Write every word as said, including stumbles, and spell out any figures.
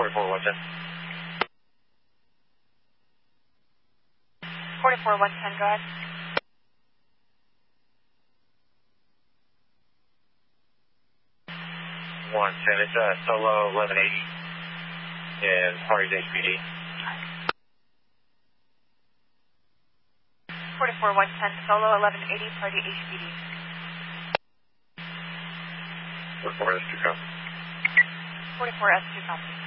forty-four one ten. forty-four one ten, go ahead. one ten, it's uh, Solo eleven eighty in Hardy's H P D. forty-four one ten, Solo eleven eighty, Party H P D. forty-four S two copy. forty-four S two copy.